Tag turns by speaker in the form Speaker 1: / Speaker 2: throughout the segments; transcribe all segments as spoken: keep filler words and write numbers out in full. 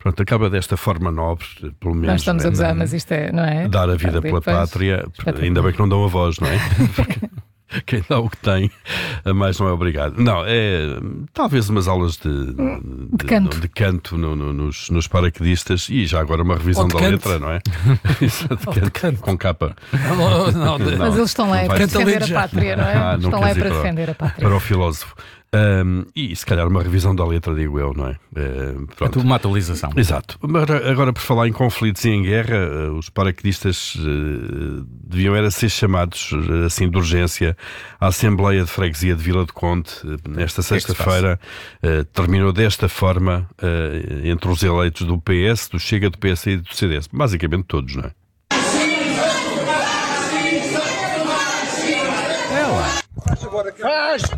Speaker 1: Pronto, acaba desta forma nobre, pelo menos.
Speaker 2: Nós estamos
Speaker 1: né,
Speaker 2: a gozar, mas isto é, não é?
Speaker 1: Dar a vida pela pátria, ainda bem que não dão a voz, não é? Porque quem dá o que tem, a mais não é obrigado. Não, é talvez umas aulas de, de,
Speaker 2: de canto,
Speaker 1: de canto no, no, nos, nos paraquedistas e já agora uma revisão da letra, não é? Isso, de canto, de canto. Com capa.
Speaker 2: Não, não, não, mas eles estão lá é para defender a pátria, não é?
Speaker 1: Ah, não
Speaker 2: estão lá é para
Speaker 1: para,
Speaker 2: defender a pátria.
Speaker 1: Para o filósofo. Um, e se calhar uma revisão da letra, digo eu, não é? Uh,
Speaker 3: pronto. Uma atualização.
Speaker 1: Exato. Agora, agora, por falar em conflitos e em guerra, uh, os paraquedistas uh, deviam era ser chamados, uh, assim, de urgência à Assembleia de Freguesia de Vila do Conde. Uh, nesta sexta-feira uh, terminou desta forma uh, entre os eleitos do P S, do Chega, do P S e do C D S. Basicamente todos, não é?
Speaker 4: Faz!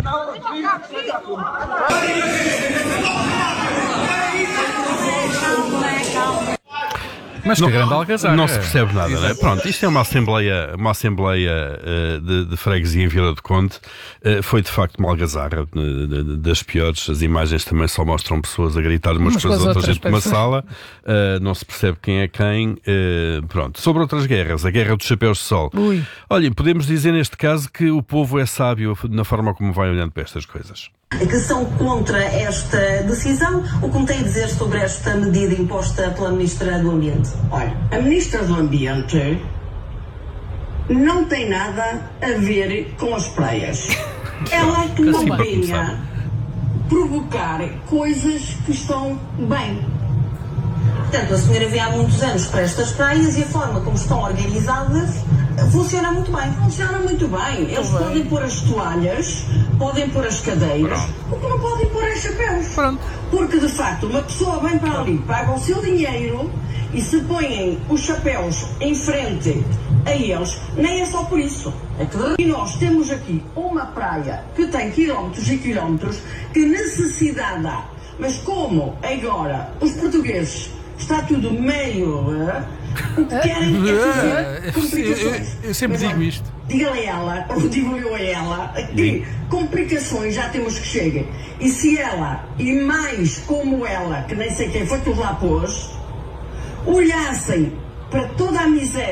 Speaker 3: Mas que
Speaker 1: não,
Speaker 3: grande algazarra.
Speaker 1: Não se percebe nada, não é? Pronto, isto é uma assembleia, uma assembleia uh, de, de freguesia em Vila do Conde. Uh, foi de facto uma algazarra uh, das piores. As imagens também só mostram pessoas a gritar umas, umas com as outras dentro de uma sala. Uh, não se percebe quem é quem. Uh, pronto. Sobre outras guerras, a guerra dos chapéus de sol.
Speaker 2: Ui.
Speaker 1: Olhem, podemos dizer neste caso que o povo é sábio na forma como vai olhando para estas coisas.
Speaker 5: Que são contra esta decisão. O que me tem a dizer sobre esta medida imposta pela Ministra do Ambiente?
Speaker 6: Olha, a Ministra do Ambiente não tem nada a ver com as praias. Ela é que não venha provocar coisas que estão bem.
Speaker 5: Portanto, a senhora vem há muitos anos para estas praias e a forma como estão organizadas funciona muito bem.
Speaker 6: Funciona muito bem. Eles Pronto. podem pôr as toalhas, podem pôr as cadeiras, Pronto. o que não podem pôr é chapéus. Pronto. Porque, de facto, uma pessoa vem para ali, paga o seu dinheiro e se põem os chapéus em frente a eles, nem é só por isso. É que... E nós temos aqui uma praia que tem quilómetros e quilómetros, que necessidade há. Mas como agora os portugueses está tudo meio... Uh, o que querem é fazer complicações.
Speaker 3: Eu, eu, eu sempre Mas, digo isto.
Speaker 6: Diga-lhe a ela, ou digo eu a ela, que complicações já temos que chegar. E se ela, e mais como ela, que nem sei quem foi tudo lá pôs, olhassem para toda a miséria